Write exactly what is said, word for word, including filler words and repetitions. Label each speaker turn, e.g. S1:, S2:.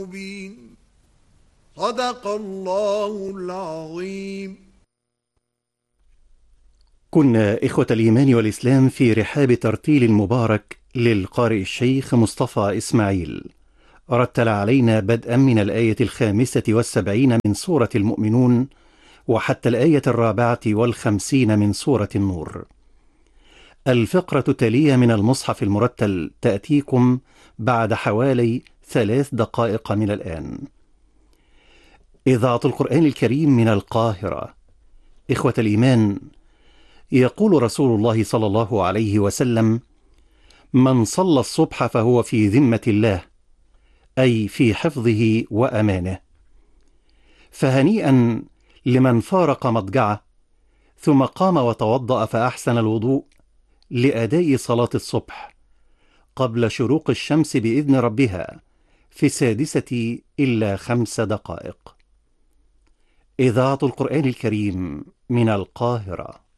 S1: مبين. صدق الله العظيم.
S2: كنا إخوة الإيمان والإسلام في رحاب ترتيل مبارك للقارئ الشيخ مصطفى إسماعيل، رتل علينا بدءا من الآية الخامسة والسبعين من سورة المؤمنون وحتى الآية الرابعة والخمسين من سورة النور. الفقرة التالية من المصحف المرتل تأتيكم بعد حوالي ثلاث دقائق من الآن. إذاعة القرآن الكريم من القاهرة. إخوة الإيمان، يقول رسول الله صلى الله عليه وسلم: من صلى الصبح فهو في ذمة الله، أي في حفظه وأمانه. فهنيئا لمن فارق مضجعه ثم قام وتوضأ فأحسن الوضوء لأداء صلاة الصبح قبل شروق الشمس بإذن ربها في السادسة إلا خمس دقائق. إذاعة القرآن الكريم من القاهرة.